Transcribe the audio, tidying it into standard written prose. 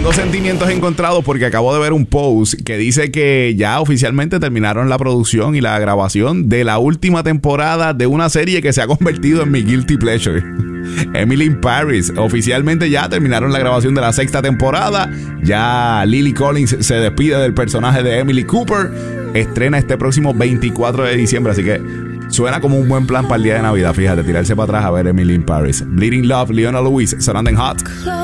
Tengo sentimientos encontrados porque acabo de ver un post que dice que ya oficialmente terminaron la producción y la grabación de la última temporada de una serie que se ha convertido en mi guilty pleasure. Emily in Paris. Oficialmente ya terminaron la grabación de la 6ª temporada. Ya Lily Collins se despide del personaje de Emily Cooper. Estrena este próximo 24 de diciembre, así que suena como un buen plan para el día de Navidad. Fíjate, tirarse para atrás a ver Emily in Paris. Bleeding Love, Leona Lewis, sonando en Hot.